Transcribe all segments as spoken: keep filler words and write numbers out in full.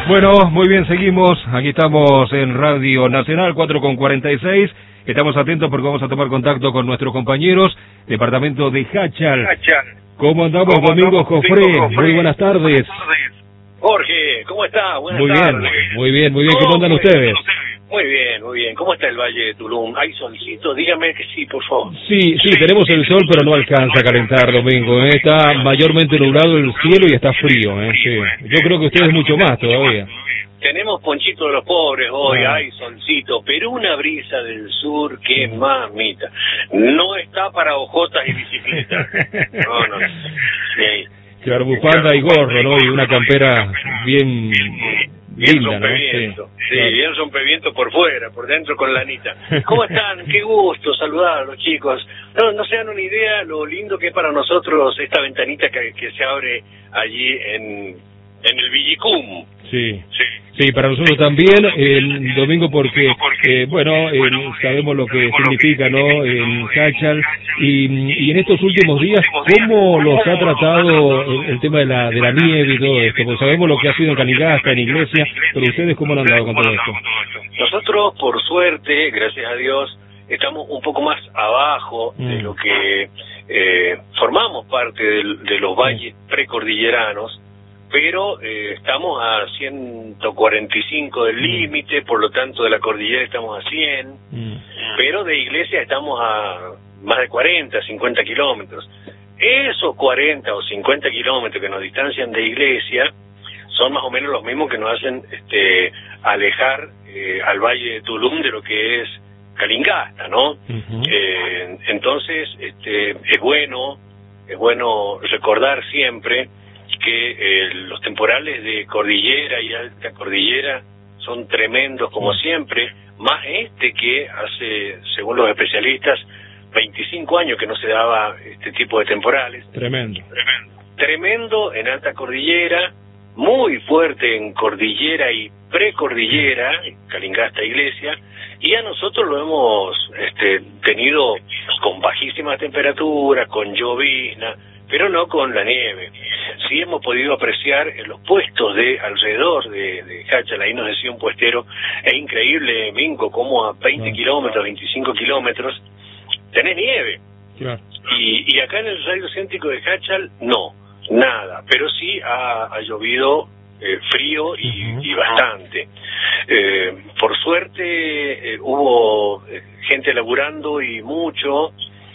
Bueno, muy bien, seguimos. Aquí estamos en Radio Nacional, cuatro con cuarenta y seis. Estamos atentos porque vamos a tomar contacto con nuestros compañeros, departamento de Jáchal. ¿Cómo andamos, ¿Cómo Domingo Jofré? Muy buenas tardes. Jorge, ¿cómo está? Buenas muy tardes. bien, muy bien, muy bien. ¿Cómo andan ustedes? Muy bien, muy bien. ¿Cómo está el Valle de Tulum? ¿Hay solcito? Dígame que sí, por favor. Sí, sí, tenemos el sol, pero no alcanza a calentar, Domingo. ¿eh? Está mayormente nublado el cielo y está frío. ¿eh? Sí. Yo creo que ustedes mucho más todavía. Tenemos ponchito de los pobres hoy, Ah. hay solcito, pero una brisa del sur que mamita. No está para ojotas y bicicletas. No, no. Sí. Claro, bufanda y gorro, ¿no? Y una campera bien... Bien linda, rompeviento, ¿no? sí, sí claro. bien rompeviento por fuera, por dentro con lanita. ¿Cómo están? Qué gusto saludarlos, chicos. No, no se dan una idea lo lindo que es para nosotros esta ventanita que, que se abre allí en, en el Villicum. Sí. Sí. Sí, para nosotros también, el Domingo, porque, eh, bueno, eh, sabemos lo que significa, ¿no?, en Jáchal, y, y en estos últimos días, ¿cómo los ha tratado el, el tema de la de la nieve y todo esto? Porque sabemos lo que ha sido en Canigasta, en Iglesia, pero ustedes, ¿cómo han andado con todo esto? Nosotros, por suerte, gracias a Dios, estamos un poco más abajo mm. de lo que eh, formamos parte de, de los valles precordilleranos, pero eh, estamos a ciento cuarenta y cinco del límite, por lo tanto de la cordillera estamos a cien, mm. pero de Iglesia estamos a más de cuarenta, cincuenta kilómetros. Esos cuarenta o cincuenta kilómetros que nos distancian de Iglesia son más o menos los mismos que nos hacen este, alejar eh, al Valle de Tulum de lo que es Calingasta, ¿no? Uh-huh. Eh, entonces, este, es bueno, es bueno recordar siempre que eh, los temporales de cordillera y alta cordillera son tremendos como siempre, más este que hace, según los especialistas, veinticinco años que no se daba este tipo de temporales. Tremendo. Tremendo, Tremendo en alta cordillera, muy fuerte en cordillera y precordillera, Calingasta, Iglesia, y a nosotros lo hemos este, tenido con bajísimas temperaturas, con llovizna, pero no con la nieve. Sí hemos podido apreciar en los puestos de alrededor de, de Jáchal, ahí nos decía un puestero, es increíble, Mingo, como a veinte kilómetros, veinticinco kilómetros, tenés nieve. Claro. Y, y acá en el radio céntrico de Jáchal, no, nada, pero sí ha, ha llovido eh, frío y, uh-huh. y bastante. Eh, por suerte eh, hubo eh, gente laburando y mucho,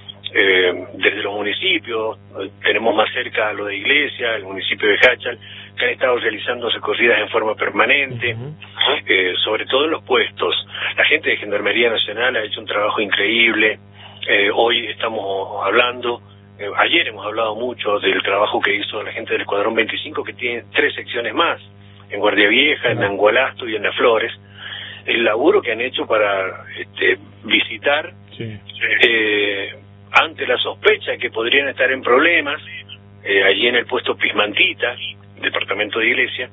Eh, desde los municipios, eh, tenemos más cerca lo de Iglesia, el municipio de Jáchal, que han estado realizando recorridas en forma permanente, uh-huh. eh, sobre todo en los puestos. La gente de Gendarmería Nacional ha hecho un trabajo increíble. Eh, hoy estamos hablando, eh, ayer hemos hablado mucho del trabajo que hizo la gente del Escuadrón veinticinco, que tiene tres secciones más, en Guardia Vieja, uh-huh. en Angualasto y en Las Flores. El laburo que han hecho para este, visitar sí. eh, ante la sospecha de que podrían estar en problemas, eh, allí en el puesto Pismantita, departamento de Iglesia,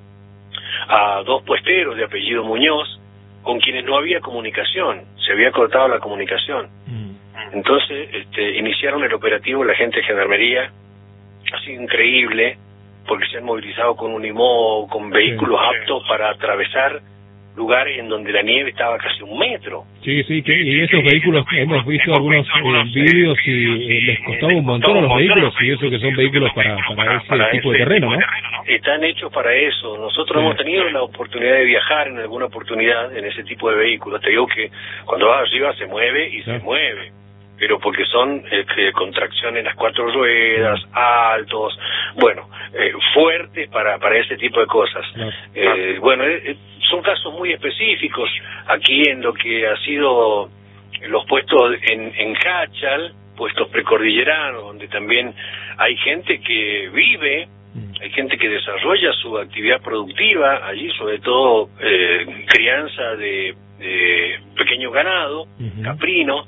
a dos puesteros de apellido Muñoz, con quienes no había comunicación, se había cortado la comunicación. Mm. Entonces, este, iniciaron el operativo la gente de Gendarmería, ha sido increíble, porque se han movilizado con Unimog, con vehículos sí. aptos para atravesar lugares en donde la nieve estaba casi un metro. Sí, sí, que, y esos vehículos, hemos visto algunos eh, vídeos y eh, les costaba un montón a los vehículos, y eso que son vehículos para, para ese para tipo de terreno, ¿no? Están hechos para eso. Nosotros sí. hemos tenido la oportunidad de viajar en alguna oportunidad en ese tipo de vehículos. Te digo que cuando vas arriba se mueve y sí. se mueve, pero porque son eh, contracción en las cuatro ruedas, sí. altos, bueno, eh, fuertes para, para ese tipo de cosas. Sí. Eh, bueno, eh, son casos muy específicos aquí en lo que ha sido los puestos en, en Jáchal, puestos precordilleranos, donde también hay gente que vive, hay gente que desarrolla su actividad productiva allí, sobre todo eh, crianza de, de pequeño ganado, uh-huh. caprino,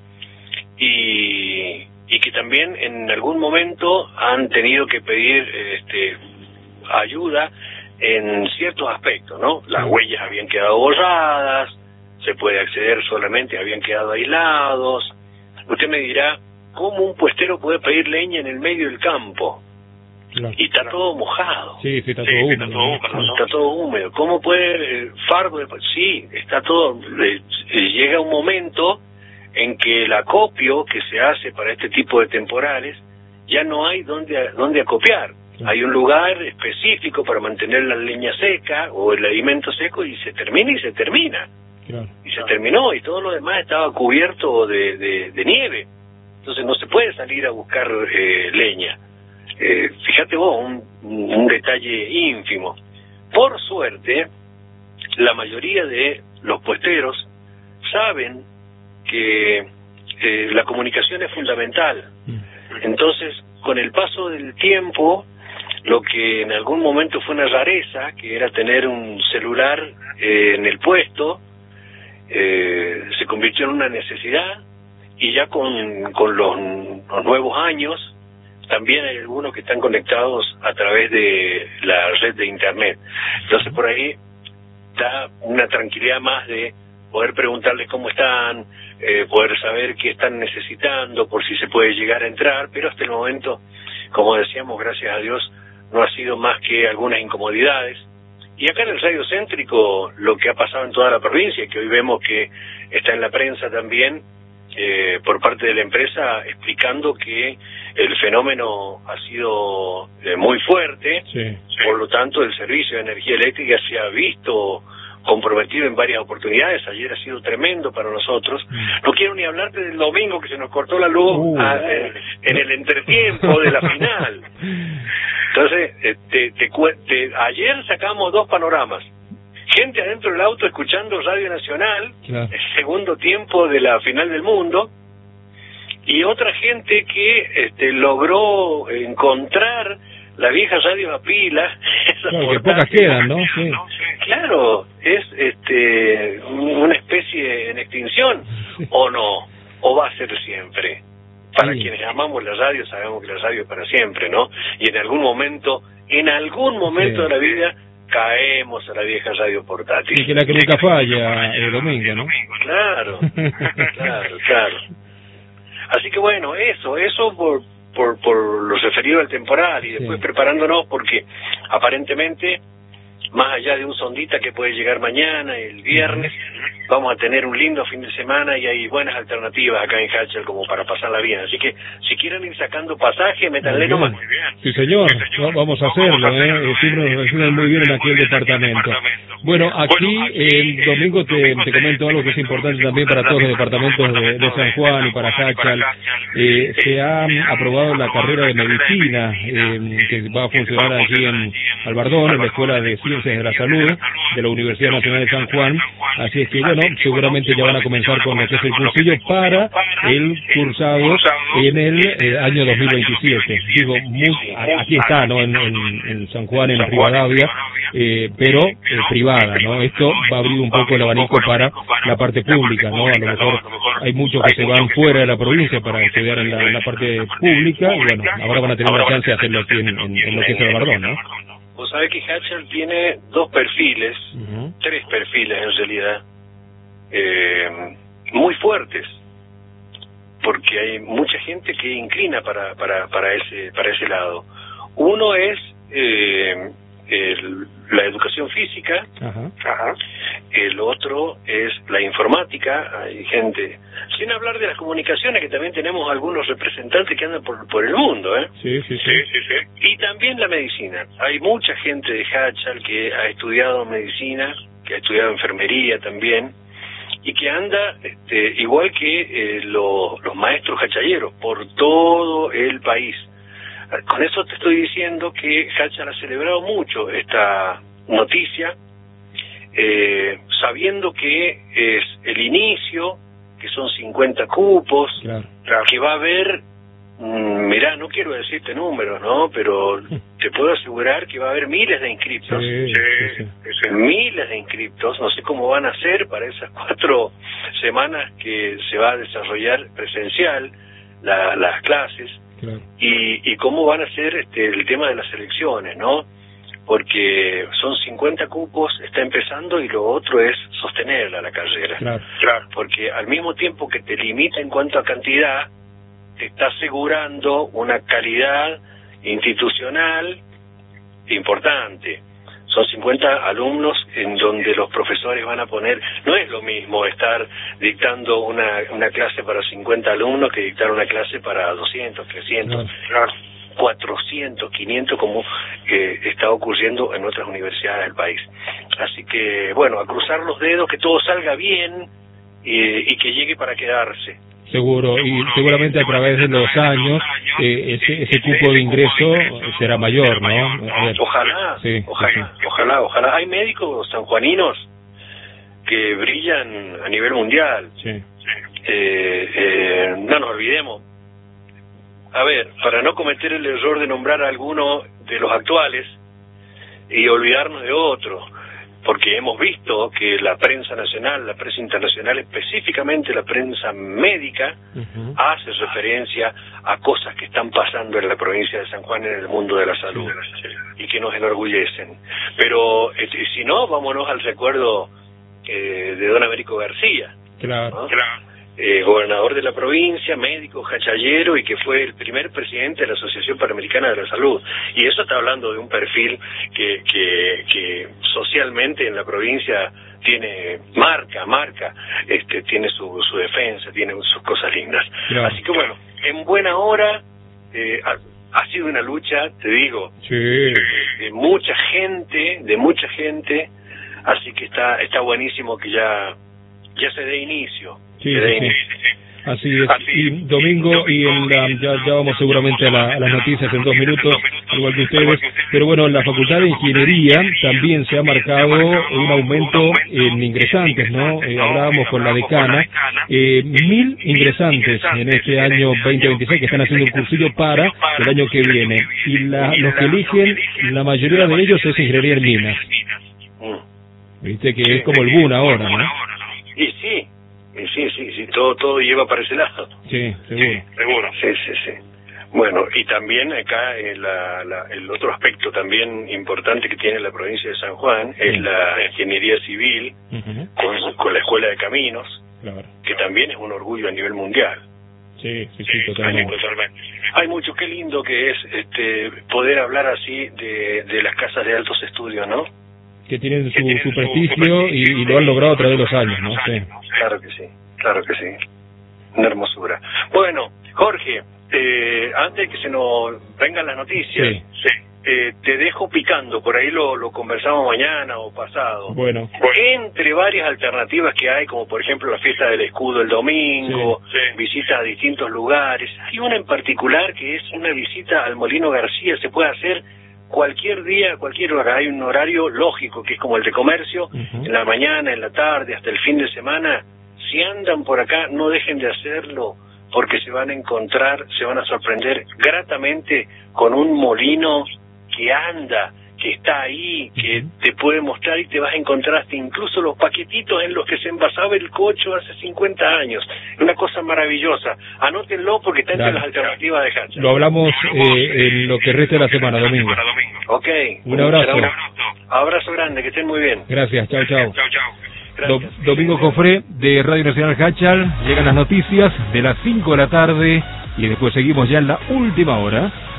y, y que también en algún momento han tenido que pedir este, ayuda en ciertos aspectos, ¿no? Las huellas habían quedado borradas, se puede acceder solamente, habían quedado aislados. Usted me dirá, ¿cómo un puestero puede pedir leña en el medio del campo? Claro. Y está todo mojado. Sí, sí, está todo húmedo. Está todo, ¿no? Está todo húmedo. ¿Cómo puede eh, fardo de... Sí, está todo... Eh, llega un momento en que el acopio que se hace para este tipo de temporales ya no hay donde, donde acopiar. Claro. Hay un lugar específico para mantener la leña seca o el alimento seco y se termina y se termina. Claro. Y se terminó y todo lo demás estaba cubierto de, de, de nieve. Entonces no se puede salir a buscar eh, leña. Eh, fíjate vos, un, un detalle ínfimo. Por suerte, la mayoría de los puesteros saben que eh, la comunicación es fundamental. Entonces, con el paso del tiempo, lo que en algún momento fue una rareza, que era tener un celular eh, en el puesto, eh, se convirtió en una necesidad, y ya con, con los, los nuevos años, también hay algunos que están conectados a través de la red de internet. Entonces por ahí da una tranquilidad más de poder preguntarles cómo están, eh, poder saber qué están necesitando, por si se puede llegar a entrar, pero hasta el momento, como decíamos, gracias a Dios, no ha sido más que algunas incomodidades. Y acá en el Radio Céntrico, lo que ha pasado en toda la provincia, que hoy vemos que está en la prensa también, Eh, por parte de la empresa, explicando que el fenómeno ha sido eh, muy fuerte, sí. Por lo tanto el servicio de energía eléctrica se ha visto comprometido en varias oportunidades. Ayer ha sido tremendo para nosotros. Mm. No quiero ni hablarte del domingo que se nos cortó la luz uh. a, eh, en el entretiempo de la final. Entonces, eh, te, te, te, ayer sacamos dos panoramas. Gente adentro del auto escuchando Radio Nacional, claro. El segundo tiempo de la final del mundo, y otra gente que este, logró encontrar la vieja radio a pila. Claro, que pocas quedan, ¿no? Sí. Claro, es este una especie en extinción, sí. O no, o va a ser siempre. Para sí. Quienes amamos la radio, sabemos que la radio es para siempre, ¿no? Y en algún momento, en algún momento sí. De la vida, caemos a la vieja radio portátil. Y que la que nunca falla el domingo, ¿no? Claro, claro, claro. Así que bueno, eso, eso por, por, por lo referido al temporal, y después sí. Preparándonos porque aparentemente, más allá de un sondita que puede llegar mañana, el viernes, vamos a tener un lindo fin de semana y hay buenas alternativas acá en Hatchel como para pasarla bien. Así que si quieren ir sacando pasaje, métanle nomás. Muy bien. Sí, señor, sí, señor. Vamos a hacerlo, vamos a hacerlo ¿eh? Siempre nos reciben muy bien en aquí el departamento. Bueno, aquí el domingo te, te comento algo que es importante también para todos los departamentos de, de San Juan y para Hatchel. Eh, se ha aprobado la carrera de medicina eh, que va a funcionar aquí en Albardón, en la Escuela de Ciencias de la Salud de la Universidad Nacional de San Juan. Así es que, bueno, seguramente ya van a comenzar con lo que es el cursillo para el cursado en el eh, año dos mil veintisiete. Digo, muy, aquí está, ¿no? En, en, en San Juan, en Rivadavia, eh, pero eh, privada, ¿no? Esto va a abrir un poco el abanico para la parte pública, ¿no? A lo mejor hay muchos que se van fuera de la provincia para estudiar en la, en la parte pública, y bueno, ahora van a tener la chance de hacerlo aquí en, en, en lo que es el Albardón, ¿no? Vos sabés que Hatchel tiene dos perfiles, uh-huh. tres perfiles en realidad, eh, muy fuertes, porque hay mucha gente que inclina para para para ese para ese lado. Uno es eh, el, la educación física, uh-huh. Ajá. El otro es la informática. Hay gente, sin hablar de las comunicaciones, que también tenemos algunos representantes que andan por, por el mundo, ¿eh? Sí, sí, sí. sí, sí, sí. Y también la medicina. Hay mucha gente de Hatchel que ha estudiado medicina, que ha estudiado enfermería también, y que anda este, igual que eh, lo, los maestros hachalleros por todo el país. Con eso te estoy diciendo que Hatchel ha celebrado mucho esta noticia, eh, sabiendo que es el inicio, que son cincuenta cupos, claro. Que va a haber, mmm, mirá, no quiero decirte números, ¿no? Pero te puedo asegurar que va a haber miles de inscriptos, sí, sí, sí. miles de inscriptos. No sé cómo van a ser para esas cuatro semanas que se va a desarrollar presencial la, las clases. Claro. Y, y cómo van a ser este, el tema de las elecciones, ¿no? Porque son cincuenta cupos, está empezando, y lo otro es sostenerla la carrera. Claro. Claro. Porque al mismo tiempo que te limita en cuanto a cantidad, te está asegurando una calidad institucional importante. Son cincuenta alumnos en donde los profesores van a poner, no es lo mismo estar dictando una, una clase para cincuenta alumnos que dictar una clase para doscientos, trescientos, no. cuatrocientos, quinientos, como eh, está ocurriendo en otras universidades del país. Así que, bueno, a cruzar los dedos, que todo salga bien eh, y que llegue para quedarse. Seguro, y seguramente a través de los años eh, ese, ese cupo de ingreso será mayor, ¿no? A ver. Ojalá, sí, ojalá, sí. ojalá, ojalá. Hay médicos sanjuaninos que brillan a nivel mundial. Sí. Eh, eh, no nos olvidemos. A ver, para no cometer el error de nombrar a alguno de los actuales y olvidarnos de otro, porque hemos visto que la prensa nacional, la prensa internacional, específicamente la prensa médica, uh-huh. hace referencia a cosas que están pasando en la provincia de San Juan en el mundo de la salud, sí. y que nos enorgullecen. Pero eh, si no, vámonos al recuerdo eh, de don Américo García, claro, ¿no? claro. Eh, gobernador de la provincia, médico, jachallero, y que fue el primer presidente de la Asociación Panamericana de la Salud. Y eso está hablando de un perfil que, que, que socialmente en la provincia tiene marca, marca, este, tiene su, su defensa, tiene sus cosas lindas. Claro. Así que bueno, en buena hora, eh, ha, ha sido una lucha, te digo, sí. de, de mucha gente, de mucha gente, así que está, está buenísimo que ya, ya se dé inicio. Sí, sí, sí. Así es. Y domingo, y en la, ya, ya vamos seguramente a, la, a las noticias en dos minutos, igual que ustedes, pero bueno, en la Facultad de Ingeniería también se ha marcado un aumento en ingresantes, ¿no? Eh, hablábamos con la decana, eh, mil ingresantes en este año veinte veintiséis que están haciendo un cursillo para el año que viene, y la, los que eligen, la mayoría de ellos es Ingeniería en Minas. Viste que es como el boom ahora, ¿no? Y sí. Sí, sí, sí, todo todo lleva para ese lado. Sí, seguro. Seguro. Sí, sí, sí. Bueno, y también acá eh, la, la, el otro aspecto también importante que tiene la provincia de San Juan sí. es la ingeniería civil uh-huh. con, con la Escuela de Caminos, claro. que también es un orgullo a nivel mundial. Sí, sí, sí, totalmente. totalmente. Hay mucho, qué lindo que es este poder hablar así de, de las casas de altos estudios, ¿no? Que tienen su, su prestigio y, y lo han logrado a través de los años, ¿no? Sí. Claro que sí, claro que sí. Una hermosura. Bueno, Jorge, eh, antes de que se nos vengan las noticias, sí. Sí, eh, te dejo picando, por ahí lo, lo conversamos mañana o pasado. Bueno. Entre varias alternativas que hay, como por ejemplo la fiesta del escudo el domingo, sí. Sí. visitas a distintos lugares, hay una en particular que es una visita al Molino García, se puede hacer cualquier día, cualquier hora. Hay un horario lógico que es como el de comercio, uh-huh. en la mañana, en la tarde, hasta el fin de semana. Si andan por acá, no dejen de hacerlo, porque se van a encontrar, se van a sorprender gratamente con un molino que anda, que está ahí, que uh-huh. te puede mostrar, y te vas a encontrar hasta incluso los paquetitos en los que se envasaba el cocho hace cincuenta años. Una cosa maravillosa. Anótenlo porque está entre Dale. las alternativas de Hatcher. Lo hablamos eh, en lo que resta de la semana, domingo. Ok. Un abrazo. Un abrazo grande, que estén muy bien. Gracias, chao, chao. Chao, chao. Do, Domingo Cofré de Radio Nacional Hatcher. Llegan las noticias de las cinco de la tarde y después seguimos ya en la última hora.